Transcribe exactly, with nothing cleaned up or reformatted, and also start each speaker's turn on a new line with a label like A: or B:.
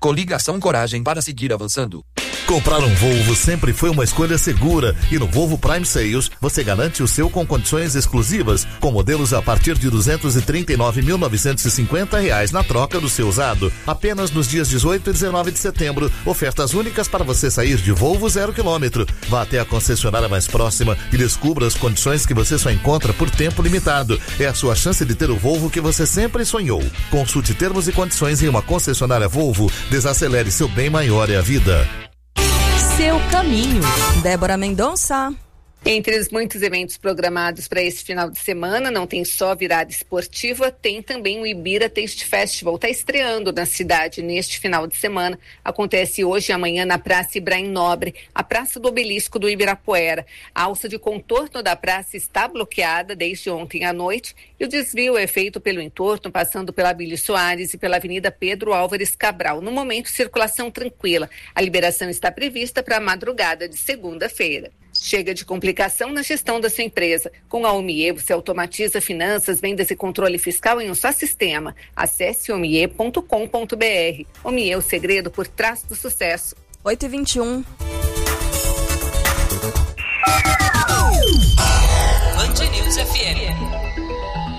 A: Coligação Coragem para seguir avançando.
B: Comprar um Volvo sempre foi uma escolha segura e no Volvo Prime Sales você garante o seu com condições exclusivas, com modelos a partir de duzentos e trinta e nove mil novecentos e cinquenta reais na troca do seu usado. Apenas nos dias dezoito e dezenove de setembro, ofertas únicas para você sair de Volvo zero quilômetro. Vá até a concessionária mais próxima e descubra as condições que você só encontra por tempo limitado. É a sua chance de ter o Volvo que você sempre sonhou. Consulte termos e condições em uma concessionária Volvo. Desacelere, seu bem maior é a vida.
C: Seu caminho. Débora Mendonça.
D: Entre os muitos eventos programados para esse final de semana, não tem só virada esportiva, tem também o Ibira Taste Festival. Está estreando na cidade neste final de semana. Acontece hoje e amanhã na Praça Ibrahim Nobre, a Praça do Obelisco do Ibirapuera. A alça de contorno da praça está bloqueada desde ontem à noite e o desvio é feito pelo entorno, passando pela Abílio Soares e pela Avenida Pedro Álvares Cabral. No momento, circulação tranquila. A liberação está prevista para a madrugada de segunda-feira. Chega de complicação na gestão da sua empresa. Com a Omie, você automatiza finanças, vendas e controle fiscal em um só sistema. Acesse omie ponto com ponto br. Omie, o segredo por trás do sucesso.
C: oito e vinte e um.
E: Band News F M.